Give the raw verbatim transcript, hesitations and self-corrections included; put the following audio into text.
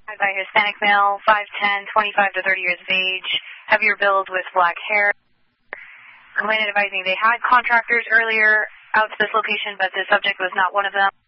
By Hispanic male, five ten, twenty-five to thirty years of age, heavier build with black hair. Complainant advising they had contractors earlier out to this location, but the subject was not one of them.